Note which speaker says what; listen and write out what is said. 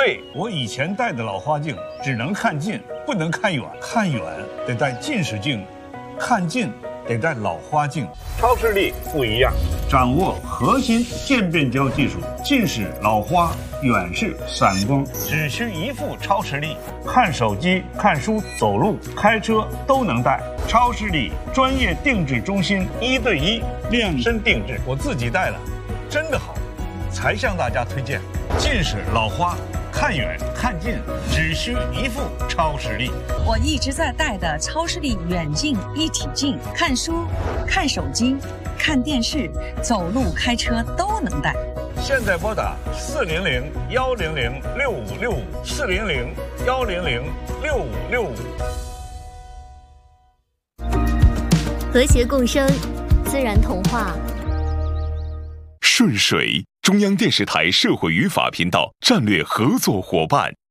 Speaker 1: 对，我以前戴的老花镜只能看近，不能看远，看远得戴近视镜，看近得戴老花镜。超视力不一样，掌握核心渐变焦技术，近视、老花、远视、散光，只需一副超视力，看手机、看书、走路、开车都能戴。超视力专业定制中心，1对1量身定制，我自己戴了，真的好，才向大家推荐。近视、老花，看远看近只需一副超视力。
Speaker 2: 我一直在戴的超视力远近一体镜，看书、看手机、看电视、走路、开车都能戴。
Speaker 1: 现在拨打400-100-6565，400-100-6565。
Speaker 3: 和谐共生，自然童话。
Speaker 4: 顺水，中央电视台社会与法频道战略合作伙伴。